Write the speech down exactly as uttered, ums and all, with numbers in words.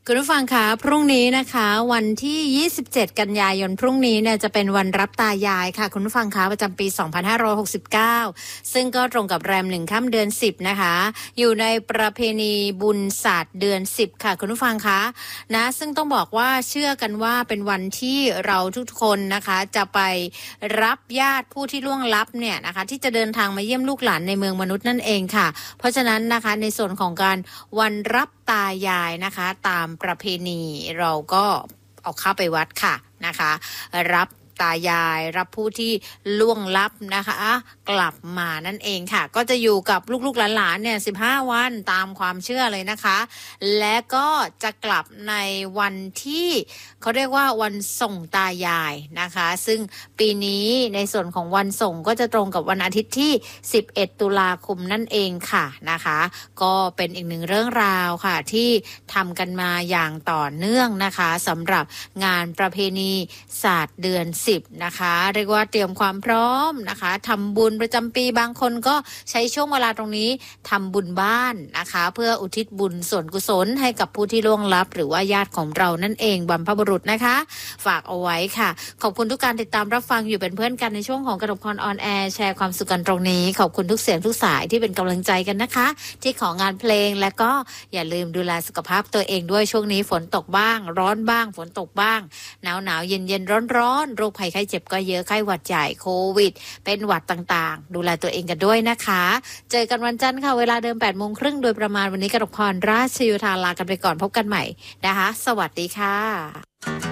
คุณผู้ฟังคะพรุ่งนี้นะคะวันที่ยี่สิบเจ็ดกันยายนพรุ่งนี้เนี่ยจะเป็นวันรับตายายค่ะคุณผู้ฟังคะประจำปีสองพันห้าร้อยหกสิบเก้าซึ่งก็ตรงกับแรมหนึ่งค่ำเดือนสิบนะคะอยู่ในประเพณีบุญศาสตร์เดือนสิบค่ะคุณผู้ฟังคะนะซึ่งต้องบอกว่าเชื่อกันว่าเป็นวันที่เราทุกคนนะคะจะไปรับญาติผู้ที่ล่วงลับเนี่ยนะคะที่จะเดินทางมาเยี่ยมลูกหลานในเมืองมนุษย์นั่นเองค่ะเพราะฉะนั้นนะคะในส่วนของการวันรับตายายนะคะตามประเพณีเราก็เอาเข้าไปวัดค่ะนะคะรับตายายรับผู้ที่ล่วงลับนะคะกลับมานั่นเองค่ะก็จะอยู่กับลูกๆหลานๆเนี่ยสิบห้าวันตามความเชื่อเลยนะคะและก็จะกลับในวันที่เขาเรียกว่าวันส่งตายายนะคะซึ่งปีนี้ในส่วนของวันส่งก็จะตรงกับวันอาทิตย์ที่สิบเอ็ดตุลาคมนั่นเองค่ะนะคะก็เป็นอีกหนึ่งเรื่องราวค่ะที่ทำกันมาอย่างต่อเนื่องนะคะสำหรับงานประเพณีศาสตร์เดือนสิบนะคะเรียกว่าเตรียมความพร้อมนะคะทำบุญประจำปีบางคนก็ใช้ช่วงเวลาตรงนี้ทำบุญบ้านนะคะเพื่ออุทิศบุญส่วนกุศลให้กับผู้ที่ล่วงลับหรือว่าญาติของเรานั่นเองบรรพบุรุษนะคะฝากเอาไว้ค่ะขอบคุณทุกการติดตามรับฟังอยู่เป็นเพื่อนกันในช่วงของกนกพรออนแอร์แชร์ความสุขกันตรงนี้ขอบคุณทุกเสียงทุกสายที่เป็นกำลังใจกันนะคะที่ของานเพลงและก็อย่าลืมดูแลสุขภาพตัวเองด้วยช่วงนี้ฝนตกบ้างร้อนบ้างฝนตกบ้างหนาวหนาวเย็นเย็นร้อนร้อนโรคภัยไข้เจ็บก็เยอะไข้หวัดใหญ่โควิดเป็นหวัดต่างๆดูแลตัวเองกันด้วยนะคะเจอกันวันจันทร์ค่ะเวลาเดิมแปดโมงครึ่งโดยประมาณวันนี้กนกพรราชโยธาลากันไปก่อนพบกันใหม่นะคะสวัสดีค่ะ